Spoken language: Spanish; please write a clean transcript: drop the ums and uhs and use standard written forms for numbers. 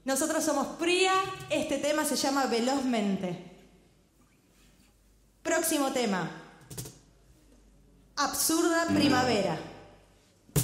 Nosotros somos Pría, este tema se llama Velozmente. Próximo tema. Absurda primavera.